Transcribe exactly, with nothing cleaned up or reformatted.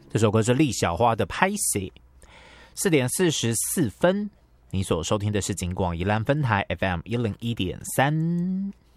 这首歌是厉小花的拍戏。四点四十四分，你所收听的是警广宜兰分台 F M 一零一点三。